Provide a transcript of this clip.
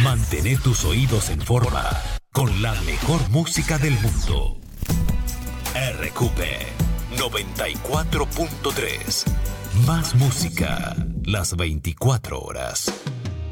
Mantén tus oídos en forma con la mejor música del mundo. RQP 94.3. Más música las 24 horas.